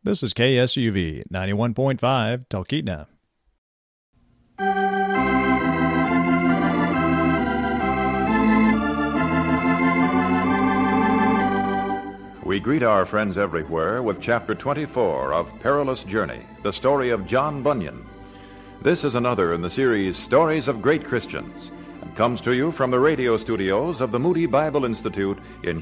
This is KSUV 91.5 Talkeetna. We greet our friends everywhere with Chapter 24 of Perilous Journey, the story of John Bunyan. This is another in the series Stories of Great Christians, and comes to you from the radio studios of the Moody Bible Institute in